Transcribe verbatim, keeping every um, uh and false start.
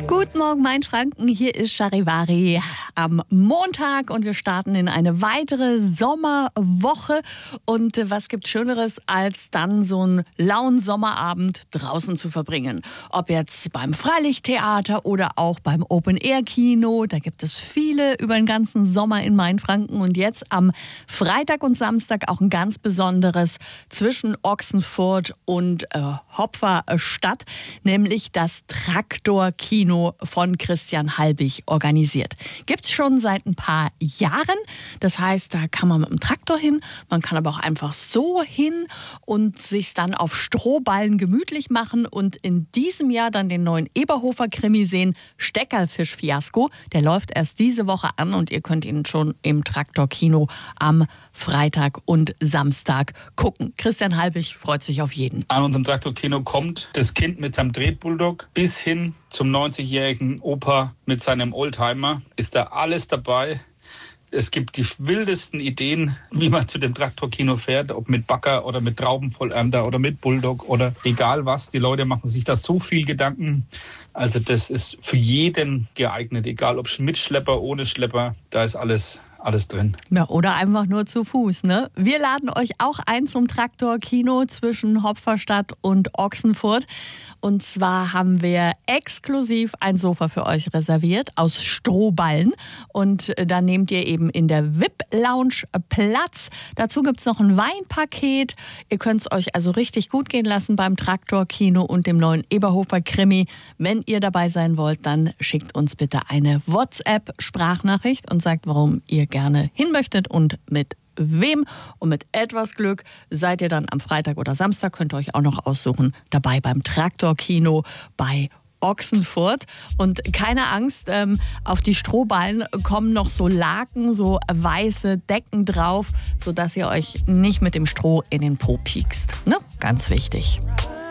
Guten Morgen, mein Franken. Hier ist Charivari am Montag und wir starten in eine weitere Sommerwoche. Und was gibt Schöneres, als dann so einen lauen Sommerabend draußen zu verbringen? Ob jetzt beim Freilichttheater oder auch beim Open-Air-Kino. Da gibt es viele über den ganzen Sommer in Mainfranken. Und jetzt am Freitag und Samstag auch ein ganz besonderes zwischen Ochsenfurt und äh, Hopferstadt, nämlich das Traktor-Kino von Christian Halbig organisiert. Gibt es schon seit ein paar Jahren. Das heißt, da kann man mit dem Traktor hin, man kann aber auch einfach so hin und sich dann auf Strohballen gemütlich machen und in diesem Jahr dann den neuen Eberhofer-Krimi sehen, Steckerlfisch-Fiasko. Der läuft erst diese Woche an und ihr könnt ihn schon im Traktor-Kino am Freitag und Samstag gucken. Christian Halbig freut sich auf jeden. An unserem Traktor-Kino kommt das Kind mit seinem Drehbulldog bis hin zum neunzigjährigen Opa mit seinem Oldtimer. Ist da alles dabei. Es gibt die wildesten Ideen, wie man zu dem Traktor-Kino fährt, ob mit Bagger oder mit Traubenvollernter oder mit Bulldog oder egal was. Die Leute machen sich da so viel Gedanken. Also das ist für jeden geeignet, egal ob mit Schlepper, ohne Schlepper, da ist alles Alles drin. Ja, oder einfach nur zu Fuß, ne? Wir laden euch auch ein zum Traktor-Kino zwischen Hopferstadt und Ochsenfurt. Und zwar haben wir exklusiv ein Sofa für euch reserviert aus Strohballen. Und da nehmt ihr eben in der V I P-Lounge Platz. Dazu gibt es noch ein Weinpaket. Ihr könnt es euch also richtig gut gehen lassen beim Traktor-Kino und dem neuen Eberhofer-Krimi. Wenn ihr dabei sein wollt, dann schickt uns bitte eine WhatsApp-Sprachnachricht und sagt, warum ihr gerne hin möchtet und mit wem. Und mit etwas Glück seid ihr dann am Freitag oder Samstag, könnt ihr euch auch noch aussuchen, dabei beim Traktor-Kino bei Ochsenfurt. Und keine Angst, ähm, auf die Strohballen kommen noch so Laken, so weiße Decken drauf, sodass ihr euch nicht mit dem Stroh in den Po piekst. Ne? Ganz wichtig.